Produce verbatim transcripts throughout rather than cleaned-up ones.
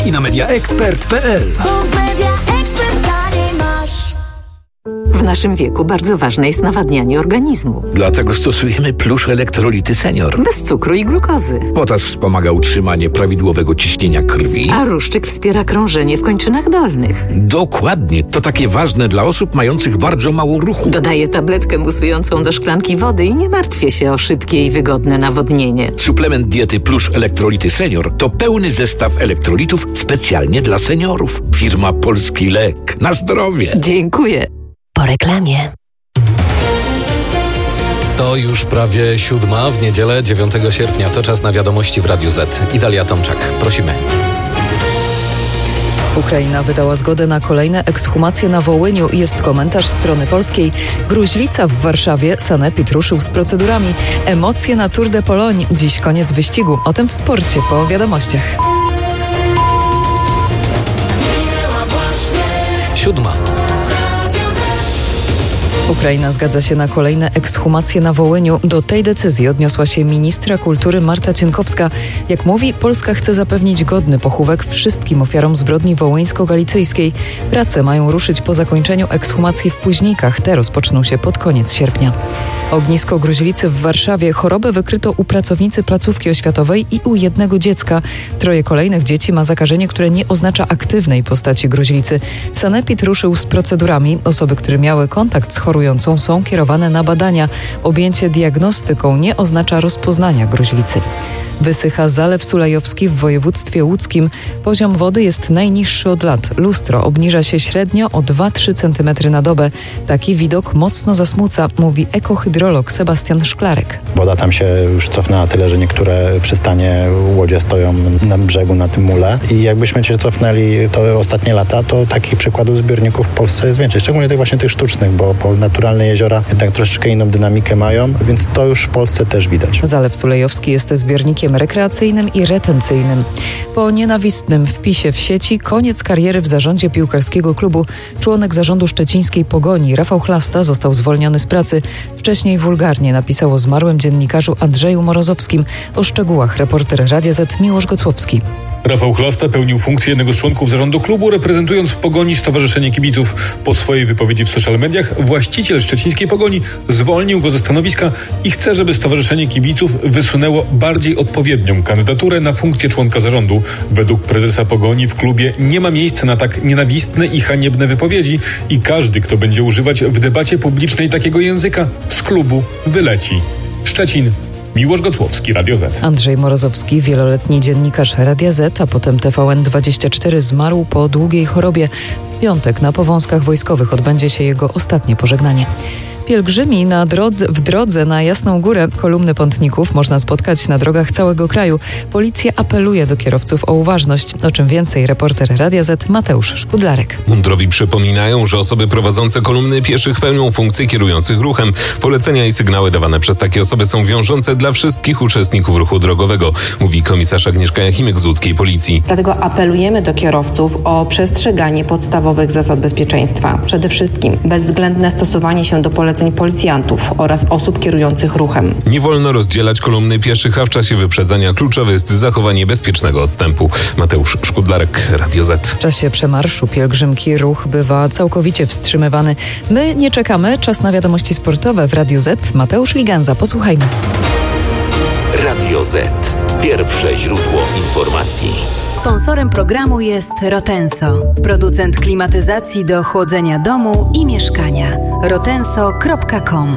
i na media ekspert kropka p l. W naszym wieku bardzo ważne jest nawadnianie organizmu. Dlatego stosujemy Plusz Elektrolity Senior. Bez cukru i glukozy. Potas wspomaga utrzymanie prawidłowego ciśnienia krwi. A Ruszczyk wspiera krążenie w kończynach dolnych. Dokładnie. To takie ważne dla osób mających bardzo mało ruchu. Dodaję tabletkę musującą do szklanki wody i nie martwię się o szybkie i wygodne nawodnienie. Suplement diety Plusz Elektrolity Senior to pełny zestaw elektrolitów specjalnie dla seniorów. Firma Polski Lek. Na zdrowie. Dziękuję. Po reklamie. To już prawie siódma w niedzielę dziewiątego sierpnia. To czas na wiadomości w Radiu Z. Idalia Tomczak. Prosimy. Ukraina wydała zgodę na kolejne ekshumacje na Wołyniu. Jest komentarz strony polskiej. Gruźlica w Warszawie. Sanepid ruszył z procedurami. Emocje na Tour de Pologne. Dziś koniec wyścigu. O tym w sporcie po wiadomościach. Siódma. Ukraina zgadza się na kolejne ekshumacje na Wołyniu. Do tej decyzji odniosła się ministra kultury Marta Cienkowska. Jak mówi, Polska chce zapewnić godny pochówek wszystkim ofiarom zbrodni wołyńsko-galicyjskiej. Prace mają ruszyć po zakończeniu ekshumacji w Późnikach. Te rozpoczną się pod koniec sierpnia. Ognisko gruźlicy w Warszawie. Chorobę wykryto u pracownicy placówki oświatowej i u jednego dziecka. Troje kolejnych dzieci ma zakażenie, które nie oznacza aktywnej postaci gruźlicy. Sanepid ruszył z procedurami. Osoby, które miały kontakt z chorującą, są kierowane na badania. Objęcie diagnostyką nie oznacza rozpoznania gruźlicy. Wysycha Zalew Sulejowski w województwie łódzkim. Poziom wody jest najniższy od lat. Lustro obniża się średnio o dwa do trzech centymetrów na dobę. Taki widok mocno zasmuca, mówi ekohydrolog Sebastian Szklarek. Woda tam się już cofnęła tyle, że niektóre przystanie, łodzie stoją na brzegu, na tym mule. I jakbyśmy się cofnęli to ostatnie lata, to takich przykładów zbiorników w Polsce jest więcej. Szczególnie tych właśnie tych sztucznych, bo, bo naturalne jeziora jednak troszeczkę inną dynamikę mają, więc to już w Polsce też widać. Zalew Sulejowski jest zbiornikiem rekreacyjnym i retencyjnym. Po nienawistnym wpisie w sieci koniec kariery w zarządzie piłkarskiego klubu. Członek zarządu szczecińskiej Pogoni Rafał Chlasta został zwolniony z pracy. Wcześniej wulgarnie napisał o zmarłym dziennikarzu Andrzeju Morozowskim. O szczegółach reporter Radia Z Miłosz Gocłowski. Rafał Chlasta pełnił funkcję jednego z członków zarządu klubu, reprezentując w Pogoni Stowarzyszenie Kibiców. Po swojej wypowiedzi w social mediach właściciel szczecińskiej Pogoni zwolnił go ze stanowiska i chce, żeby Stowarzyszenie Kibiców wysunęło bardziej odpowiednią kandydaturę na funkcję członka zarządu. Według prezesa Pogoni w klubie nie ma miejsca na tak nienawistne i haniebne wypowiedzi i każdy, kto będzie używać w debacie publicznej takiego języka, z klubu wyleci. Szczecin. Miłosz Gocłowski, Radio Z. Andrzej Morozowski, wieloletni dziennikarz Radia Z, a potem T V N dwadzieścia cztery, zmarł po długiej chorobie. W piątek na Powązkach Wojskowych odbędzie się jego ostatnie pożegnanie. Pielgrzymi na drodze, w drodze na Jasną Górę. Kolumny pątników można spotkać na drogach całego kraju. Policja apeluje do kierowców o uważność. O czym więcej reporter Radia Z Mateusz Szkudlarek. Mundurowi przypominają, że osoby prowadzące kolumny pieszych pełnią funkcje kierujących ruchem. Polecenia i sygnały dawane przez takie osoby są wiążące dla wszystkich uczestników ruchu drogowego, mówi komisarz Agnieszka Jachimek z łódzkiej Policji. Dlatego apelujemy do kierowców o przestrzeganie podstawowych zasad bezpieczeństwa. Przede wszystkim bezwzględne stosowanie się do poleceń policjantów oraz osób kierujących ruchem. Nie wolno rozdzielać kolumny pieszych, a w czasie wyprzedzania kluczowe jest zachowanie bezpiecznego odstępu. Mateusz Szkudlarek, Radio Z. W czasie przemarszu pielgrzymki ruch bywa całkowicie wstrzymywany. My nie czekamy. Czas na wiadomości sportowe w Radiu Z. Mateusz Liganza. Posłuchajmy. Radio Z. Pierwsze źródło informacji. Sponsorem programu jest Rotenso, producent klimatyzacji do chłodzenia domu i mieszkania. rotenso kropka com.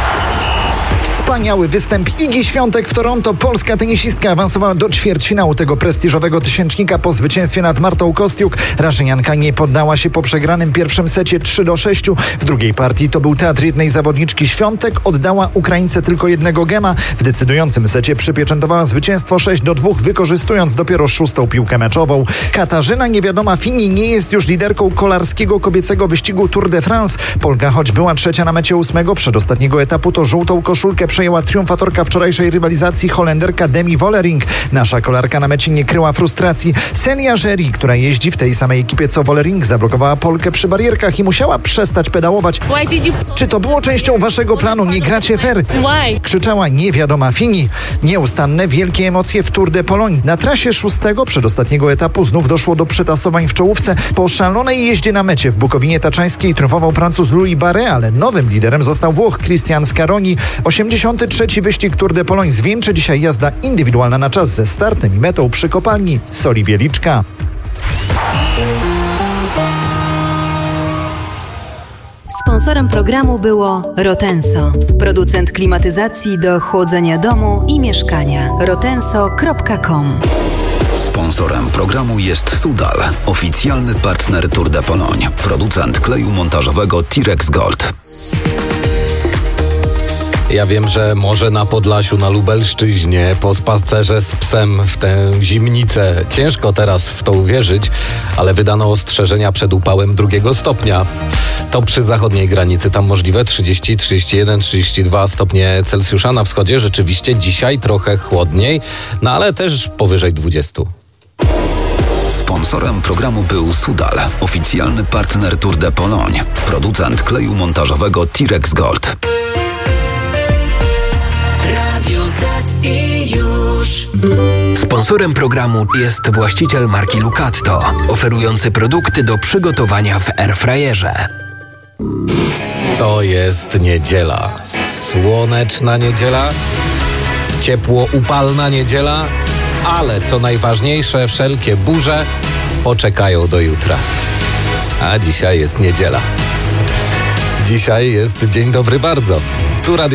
Wspaniały występ Igi Świątek w Toronto. Polska tenisistka awansowała do ćwierćfinału tego prestiżowego tysięcznika po zwycięstwie nad Martą Kostiuk. Raszynianka nie poddała się po przegranym pierwszym secie trzy do sześciu. W drugiej partii to był teatr jednej zawodniczki. Świątek oddała Ukraińce tylko jednego gema. W decydującym secie przypieczętowała zwycięstwo sześć do dwóch, wykorzystując dopiero szóstą piłkę meczową. Katarzyna Niewiadoma Fini nie jest już liderką kolarskiego kobiecego wyścigu Tour de France. Polka, choć była trzecia na mecie ósmego przedostatniego etapu, to żółtą koszulkę przejęła triumfatorka wczorajszej rywalizacji Holenderka Demi Vollering. Nasza kolarka na mecie nie kryła frustracji. Celia Jerry, która jeździ w tej samej ekipie co Vollering, zablokowała Polkę przy barierkach i musiała przestać pedałować. Czy to było częścią waszego planu? Nie gracie fair? Krzyczała niewiadoma Fini. Nieustanne wielkie emocje w Tour de Pologne. Na trasie szóstego przedostatniego etapu znów doszło do przetasowań w czołówce. Po szalonej jeździe na mecie w Bukowinie Taczańskiej triumfował Francuz Louis Barret, ale nowym liderem został Włoch Cristian Scaroni. osiemdziesiąty trzeci wyścig Tour de Pologne zwieńczy dzisiaj jazda indywidualna na czas ze startem i metą przy kopalni Soli Wieliczka. Sponsorem programu było Rotenso, producent klimatyzacji do chłodzenia domu i mieszkania. rotenso kropka com. Sponsorem programu jest Sudal, oficjalny partner Tour de Pologne, producent kleju montażowego Tirex Gold. Ja wiem, że może na Podlasiu, na Lubelszczyźnie, po spacerze z psem w tę zimnicę ciężko teraz w to uwierzyć, ale wydano ostrzeżenia przed upałem drugiego stopnia. To przy zachodniej granicy, tam możliwe trzydzieści, trzydzieści jeden, trzydzieści dwa stopnie Celsjusza. Na wschodzie rzeczywiście dzisiaj trochę chłodniej, no ale też powyżej dwudziestu. Sponsorem programu był Sudal, oficjalny partner Tour de Pologne, producent kleju montażowego Tirex Gold. Radio Z i już. Sponsorem programu jest właściciel marki Lucatto, oferujący produkty do przygotowania w airfryerze. To jest niedziela. Słoneczna niedziela, ciepło upalna niedziela, ale co najważniejsze, wszelkie burze poczekają do jutra. A dzisiaj jest niedziela. Dzisiaj jest dzień dobry bardzo. Tu Radio